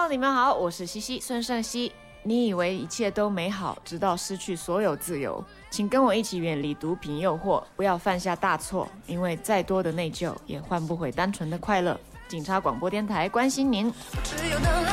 你们好，我是西西孙盛熙。你以为一切都美好，直到失去所有自由。请跟我一起远离毒品诱惑，不要犯下大错，因为再多的内疚也换不回单纯的快乐。警察广播电台关心您。